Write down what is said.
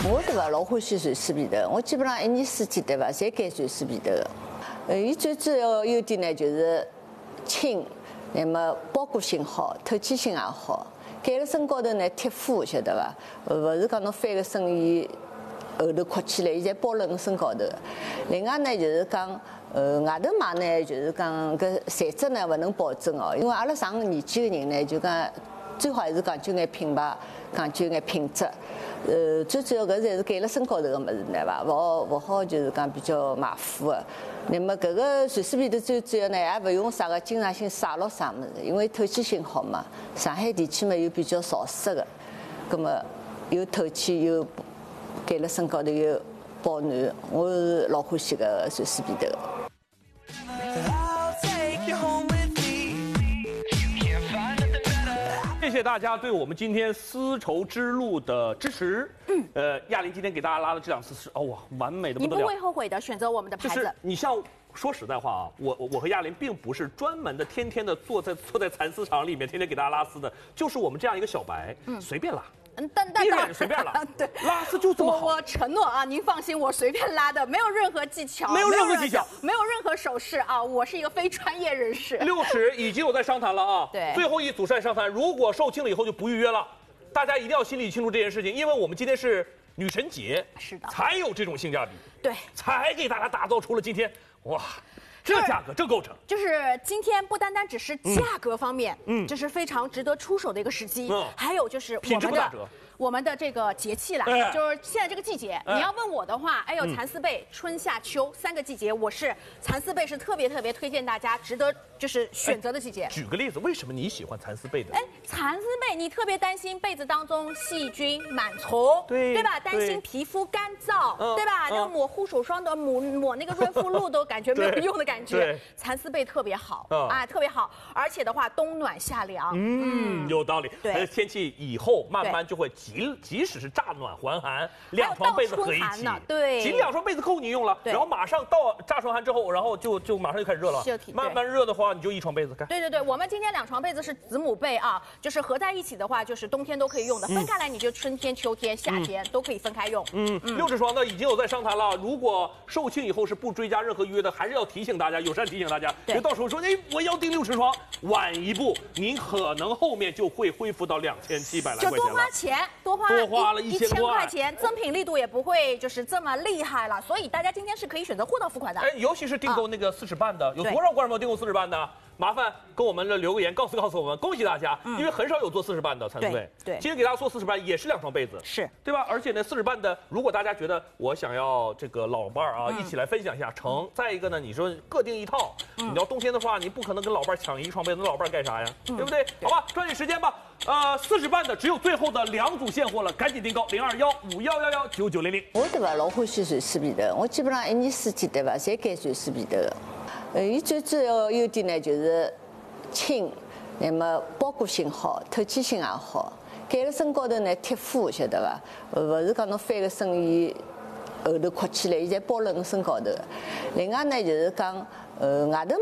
我对伐，老欢喜瑞士皮头，我基本上一年四季对伐，侪拣瑞士皮头的。伊最主要优点呢就是轻，那么包裹性好，透气性也好。盖了身高头呢贴肤，晓得伐？勿是讲侬翻个身伊后头扩起来，伊侪包辣侬身高头。另外呢就是讲，外头买呢就是讲搿材质呢勿能保证哦，因为阿拉上年纪个人呢就讲最好还是讲究眼品牌，讲究眼品质。最主要搿侪是盖辣身高头个物事，对伐？勿好就是讲比较马虎个。那么搿个瑞士皮头最主要呢，也勿用啥个经常性晒咯啥物事，因为透气性好嘛。上海地区嘛又比较潮湿个，葛么又透气又盖辣身高头又保暖，我是老欢喜搿个瑞士皮头个。 谢谢大家对我们今天丝绸之路的支持。亚玲今天给大家拉的这两次是哇，完美的不得了。 你不会后悔的，选择我们的牌子。 你像说实在话啊，我和亚玲并不是专门的天天的坐在蚕丝厂里面天天给大家拉丝的，就是我们这样一个小白，随便拉。 但随便拉， 对， 拉丝就这么好。 我承诺啊，您放心，我随便拉的，没有任何技巧， 没有任何技巧， 没有任何手势啊，我是一个非专业人士。 6尺已经有在商谈了啊， 对， 最后一组在商谈，如果售罄了以后就不预约了，大家一定要心里清楚这件事情，因为我们今天是女神节， 是的， 才有这种性价比， 对， 才给大家打造出了今天哇。这价格，这构成， 就是今天不单单只是价格方面，这是非常值得出手的一个时机，还有就是我们的这个节气啦，就是现在这个季节，你要问我的话，哎呦，蚕丝被春夏秋3个季节，我是蚕丝被是特别推荐大家值得就是选择的季节。 举个例子，为什么你喜欢蚕丝被的？ 蚕丝被你特别担心被子当中细菌螨虫，对吧？担心皮肤干燥，对吧？那抹护手霜的抹那个润肤露都感觉没有用的感觉。蚕丝被特别好啊，特别好，而且的话冬暖夏凉。 有道理。对，天气以后慢慢就会。即使是乍暖还寒，2床被子合一起， 对， 仅2床被子够你用了，然后马上到乍春寒之后，然后就马上就开始热了，慢慢热的话，你就1床被子干。 对，我们今天2床被子是子母被啊，就是合在一起的话，就是冬天都可以用的，分开来你就春天、秋天、夏天都可以分开用。 6尺床呢已经有在商谈了，如果售罄以后是不追加任何预约的，还是要提醒大家，友善提醒大家，因为到时候说，我要订6尺床，晚一步，您可能后面就会恢复到2700来块钱了， 就多花钱。多花了1000块钱，增品力度也不会就是这么厉害了，所以大家今天是可以选择货到付款的。 尤其是订购那个4尺半的，有多少观众朋友订购4尺半的？麻烦跟我们留个言，告诉我们，恭喜大家，因为很少有做4尺半的蚕丝被。对，今天给大家做4尺半也是2床被子， 是对吧？而且呢，4尺半的，如果大家觉得我想要这个老伴儿啊，一起来分享一下成。再一个呢，你说各订一套，你要冬天的话，你不可能跟老伴儿抢1床被子，那老伴儿干啥呀？对不对？好吧，抓紧时间吧。4尺半的只有最后的2组现货了，赶紧订购0215119900。 我对伐，老欢喜瑞士皮头，我基本上一年四季对伐，侪拣瑞士皮头的。伊最主要优点呢就是轻，那么包裹性好，透气性也好。盖了身高头呢贴肤，晓得伐？勿是讲侬翻个身伊后头扩起来，伊侪包辣侬身高头。另外呢就是讲外头